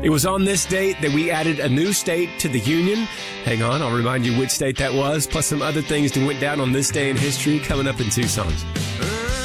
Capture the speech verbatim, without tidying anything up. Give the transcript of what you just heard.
It was on this date that we added a new state to the Union. Hang on, I'll remind you which state that was, plus some other things that went down on this day in history coming up in two songs.